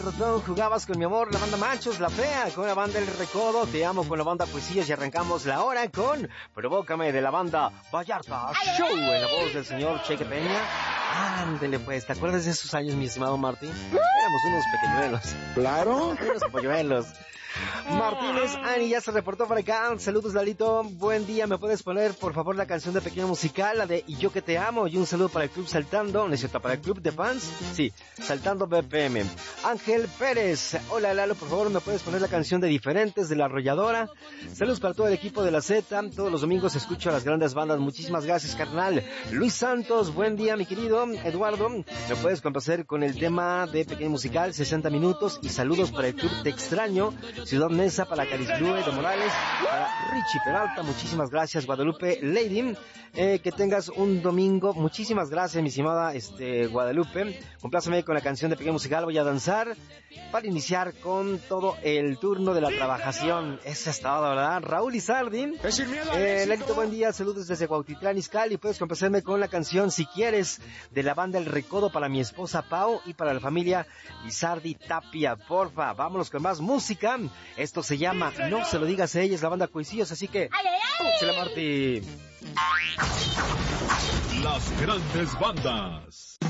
Ratón, jugabas con mi amor, la banda Machos, La Fea, con la banda El Recodo, Te Amo con la banda Poesías y arrancamos la hora con Provócame de la banda Vallarta Show en la voz del señor Cheque Peña. Ándele pues, ¿te acuerdas de esos años, mi estimado Martín? Éramos unos pequeñuelos. Claro. Unos polluelos. Martínez Ani ya se reportó para acá. Saludos, Lalito. Buen día. ¿Me puedes poner, por favor, la canción de Pequeño Musical, la de Y Yo Que Te Amo? Y un saludo para el Club Saltando. ¿No es cierto? ¿Para el Club de Fans? Sí, Saltando BPM. Ángel Pérez. Hola, Lalo. Por favor, ¿me puedes poner la canción de Diferentes de La Arrolladora? Saludos para todo el equipo de la Z. Todos los domingos escucho a las grandes bandas. Muchísimas gracias, carnal. Luis Santos. Buen día, mi querido Eduardo. ¿Me puedes complacer con el tema de Pequeño Musical, 60 minutos? Y saludos para el Club Te Extraño. Ciudad Mesa, para Caris Blue de Morales, para Richie Peralta, muchísimas gracias. Guadalupe Lady, que tengas un domingo, muchísimas gracias, mi estimada Guadalupe. Compláceme con la canción de Pequeño Musical, voy a danzar para iniciar con todo el turno de la trabajación. Eso es todo, ¿verdad? Raúl Izardi, Lalito, buen día, saludos desde Cuautitlán, Izcalli. Puedes complacerme con la canción Si Quieres de la banda El Recodo para mi esposa Pau y para la familia Izardi Tapia, porfa. Vámonos con más música. Esto se llama No Se Lo Digas a Ella, es la banda Coisillos, así que ¡échale, Martín! Las grandes bandas.